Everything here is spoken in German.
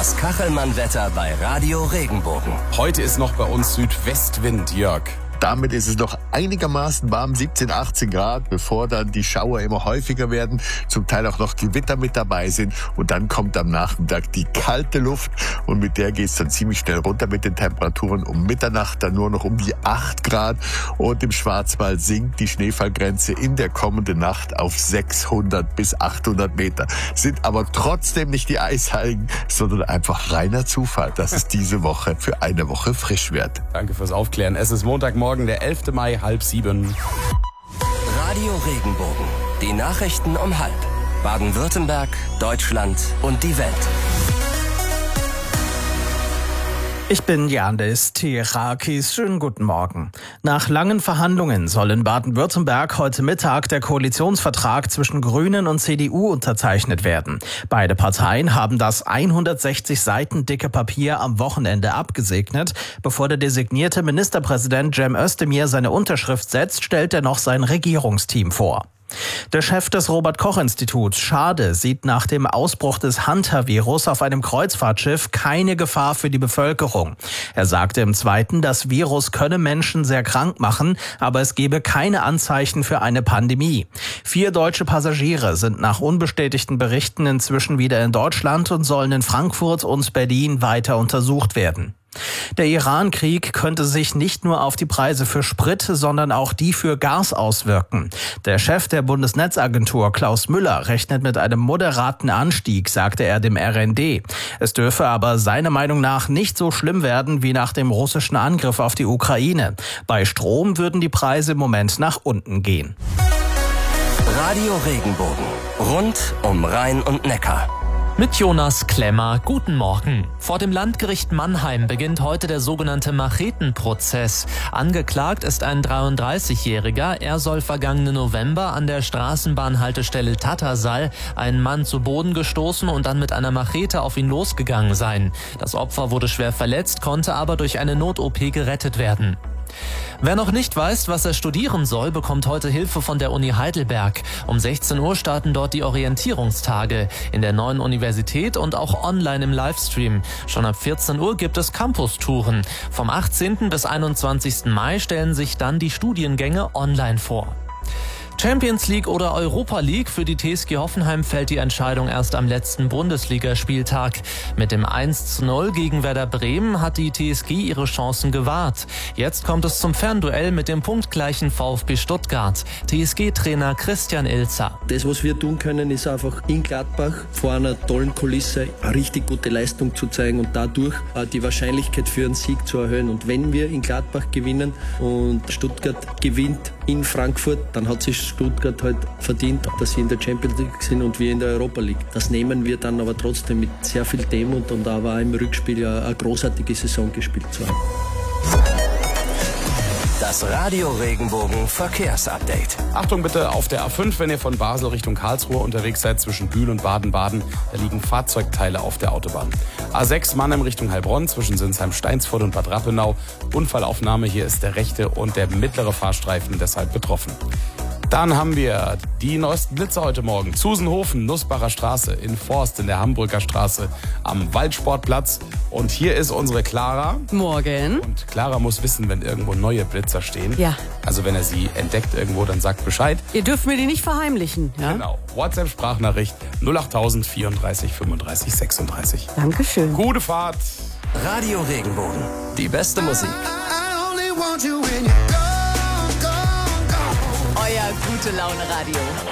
Das Kachelmann-Wetter bei Radio Regenbogen. Heute ist noch bei uns Südwestwind, Jörg. Damit ist es noch einigermaßen warm, 17, 18 Grad, bevor dann die Schauer immer häufiger werden, zum Teil auch noch Gewitter mit dabei sind. Und dann kommt am Nachmittag die kalte Luft und mit der geht es dann ziemlich schnell runter mit den Temperaturen. Um Mitternacht dann nur noch um die 8 Grad und im Schwarzwald sinkt die Schneefallgrenze in der kommenden Nacht auf 600 bis 800 Meter. Sind aber trotzdem nicht die Eisheiligen, sondern einfach reiner Zufall, dass es diese Woche für eine Woche frisch wird. Danke fürs Aufklären. Es ist Montagmorgen, der 11. Mai, 6:30. Radio Regenbogen. Die Nachrichten um 6:30. Baden-Württemberg, Deutschland und die Welt. Ich bin Yandis Tirakis. Schönen guten Morgen. Nach langen Verhandlungen soll in Baden-Württemberg heute Mittag der Koalitionsvertrag zwischen Grünen und CDU unterzeichnet werden. Beide Parteien haben das 160 Seiten dicke Papier am Wochenende abgesegnet. Bevor der designierte Ministerpräsident Cem Özdemir seine Unterschrift setzt, stellt er noch sein Regierungsteam vor. Der Chef des Robert-Koch-Instituts, Schade, sieht nach dem Ausbruch des Hunter-Virus auf einem Kreuzfahrtschiff keine Gefahr für die Bevölkerung. Er sagte im Zweiten, das Virus könne Menschen sehr krank machen, aber es gebe keine Anzeichen für eine Pandemie. 4 deutsche Passagiere sind nach unbestätigten Berichten inzwischen wieder in Deutschland und sollen in Frankfurt und Berlin weiter untersucht werden. Der Iran-Krieg könnte sich nicht nur auf die Preise für Sprit, sondern auch die für Gas auswirken. Der Chef der Bundesnetzagentur, Klaus Müller, rechnet mit einem moderaten Anstieg, sagte er dem RND. Es dürfe aber seiner Meinung nach nicht so schlimm werden wie nach dem russischen Angriff auf die Ukraine. Bei Strom würden die Preise im Moment nach unten gehen. Radio Regenbogen. Rund um Rhein und Neckar. Mit Jonas Klemmer, guten Morgen. Vor dem Landgericht Mannheim beginnt heute der sogenannte Machetenprozess. Angeklagt ist ein 33-Jähriger. Er soll vergangenen November an der Straßenbahnhaltestelle Tattersall einen Mann zu Boden gestoßen und dann mit einer Machete auf ihn losgegangen sein. Das Opfer wurde schwer verletzt, konnte aber durch eine Not-OP gerettet werden. Wer noch nicht weiß, was er studieren soll, bekommt heute Hilfe von der Uni Heidelberg. Um 16 Uhr starten dort die Orientierungstage in der neuen Universität und auch online im Livestream. Schon ab 14 Uhr gibt es Campus-Touren. Vom 18. bis 21. Mai stellen sich dann die Studiengänge online vor. Champions League oder Europa League, für die TSG Hoffenheim fällt die Entscheidung erst am letzten Bundesligaspieltag. Mit dem 1:0 gegen Werder Bremen hat die TSG ihre Chancen gewahrt. Jetzt kommt es zum Fernduell mit dem punktgleichen VfB Stuttgart. TSG-Trainer Christian Ilzer. Das, was wir tun können, ist einfach in Gladbach vor einer tollen Kulisse eine richtig gute Leistung zu zeigen und dadurch die Wahrscheinlichkeit für einen Sieg zu erhöhen. Und wenn wir in Gladbach gewinnen und Stuttgart gewinnt in Frankfurt, dann hat sich Stuttgart halt verdient, dass sie in der Champions League sind und wir in der Europa League. Das nehmen wir dann aber trotzdem mit sehr viel Demut und da war im Rückspiel ja eine großartige Saison gespielt zu haben. Das Radio Regenbogen Verkehrsupdate. Achtung bitte auf der A5, wenn ihr von Basel Richtung Karlsruhe unterwegs seid, zwischen Bühl und Baden-Baden. Da liegen Fahrzeugteile auf der Autobahn. A6 Mannheim Richtung Heilbronn zwischen Sinsheim-Steinsfurt und Bad Rappenau. Unfallaufnahme, hier ist der rechte und der mittlere Fahrstreifen deshalb betroffen. Dann haben wir die neuesten Blitze heute Morgen. Zusenhofen, Nussbacher Straße, in Forst, in der Hamburger Straße, am Waldsportplatz. Und hier ist unsere Clara. Morgen. Und Clara muss wissen, wenn irgendwo neue Blitzer stehen. Ja. Also wenn er sie entdeckt irgendwo, dann sagt Bescheid. Ihr dürft mir die nicht verheimlichen, ja? Genau. WhatsApp-Sprachnachricht 08000 34 35 36. Dankeschön. Gute Fahrt. Radio Regenbogen. Die beste Musik. Euer Gute-Laune-Radio.